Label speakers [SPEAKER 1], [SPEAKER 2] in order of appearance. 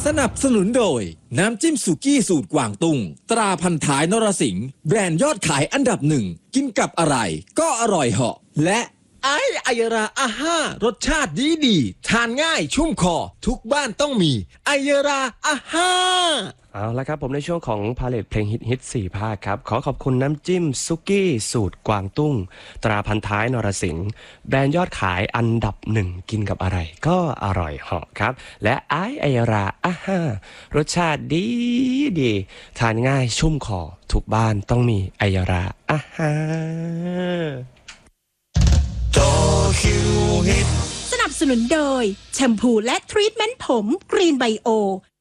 [SPEAKER 1] สนับสนุนโดยน้ำจิ้มสุกี้สูตรกวางตุ้งตราพันท้ายนรสิงห์แบรนด์ยอดขายอันดับหนึ่งกินกับอะไรก็อร่อยเหาะและไอยราอาห้ารสชาติดีทานง่ายชุ่มคอทุกบ้านต้องมีไอยราอาห้า
[SPEAKER 2] เอาละครับผมในช่วงของพาเลทเพลงฮิต4ภาคครับขอขอบคุณน้ำจิ้มซุกี้สูตรกวางตุ้งตราพันท้ายนรสิงห์แบรนด์ยอดขายอันดับหนึ่งกินกับอะไรก็อร่อยเหาะครับและไอราอาห้ารสชาติดีทานง่ายชุ่มคอทุกบ้านต้องมีไอราอาห้า
[SPEAKER 3] สนับสนุนโดยแชมพูและทรีทเมนต์ผมกรีนไบโอ